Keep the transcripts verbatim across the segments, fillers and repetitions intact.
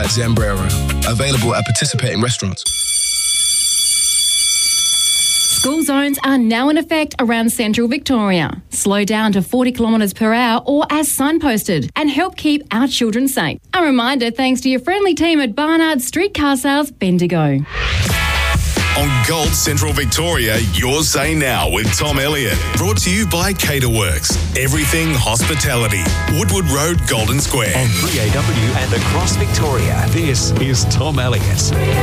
Zambrero. Available at participating restaurants. School zones are now in effect around central Victoria. Slow down to forty kilometres per hour or as signposted and help keep our children safe. A reminder thanks to your friendly team at Barnard Streetcar Sales Bendigo. On Gold Central Victoria, your Say Now with Tom Elliott. Brought to you by Caterworks. Everything hospitality. Woodward Road, Golden Square. On three A W and across Victoria, this is Tom Elliott.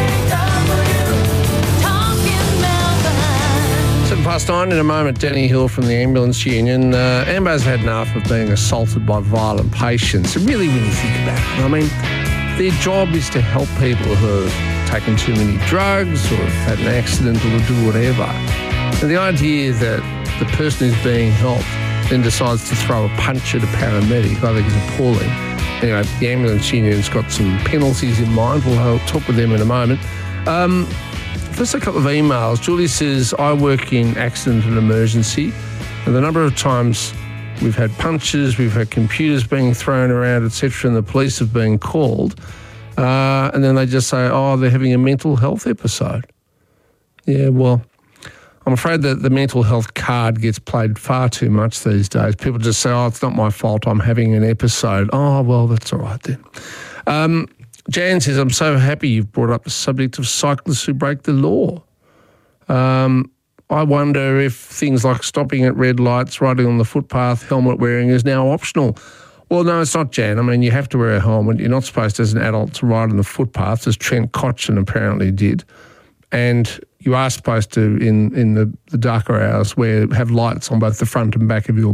Seven past nine in a moment, Danny Hill from the Ambulance Union. Uh, Ambos have had enough of being assaulted by violent patients. And really, when you think about it, I mean, their job is to help people who have taken too many drugs or have had an accident or do whatever. And the idea that the person who's being helped then decides to throw a punch at a paramedic, I think is appalling. Anyway, the Ambulance Union's got some penalties in mind. We'll talk with them in a moment. Um, first, a couple of emails. Julie says, I work in accident and emergency, and the number of times we've had punches, we've had computers being thrown around, et cetera, and the police have been called. Uh, and then they just say, oh, they're having a mental health episode. Yeah, well, I'm afraid that the mental health card gets played far too much these days. People just say, oh, it's not my fault, I'm having an episode. Oh, well, that's all right then. Um, Jan says, I'm so happy you've brought up the subject of cyclists who break the law. Um, I wonder if things like stopping at red lights, riding on the footpath, helmet wearing is now optional. Well, no, it's not, Jan. I mean, you have to wear a helmet. You're not supposed, as an adult, to ride on the footpath, as Trent Cotchin apparently did. And you are supposed to, in, in the, the darker hours, wear have lights on both the front and back of your